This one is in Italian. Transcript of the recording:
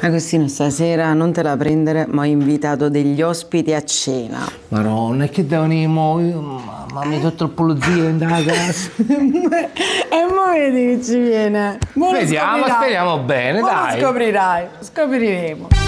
Agostino, stasera non te la prendere, ma ho invitato degli ospiti a cena. Maronna, che devo venire ma mi tutto il pulizia in casa. E mo vedi che ci viene. Vediamo, speriamo bene, dai. Lo scoprirai, scopriremo.